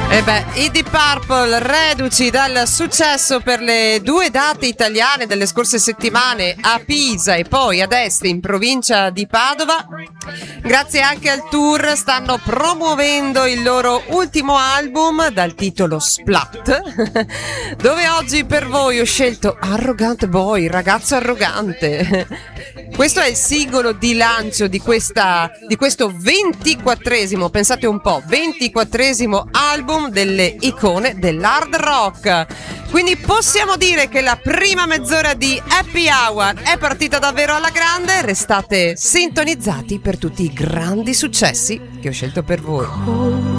E beh, i Deep Purple, reduci dal successo per le 2 date italiane delle scorse settimane a Pisa e poi ad Este in provincia di Padova, grazie anche al tour stanno promuovendo il loro ultimo album dal titolo Splat, dove oggi per voi ho scelto Arrogant Boy, ragazzo arrogante. Questo è il singolo di lancio di questo 24esimo, pensate un po', 24esimo album delle icone dell'hard rock. Quindi possiamo dire che la prima mezz'ora di Happy Hour è partita davvero alla grande. Restate sintonizzati per tutti i grandi successi che ho scelto per voi.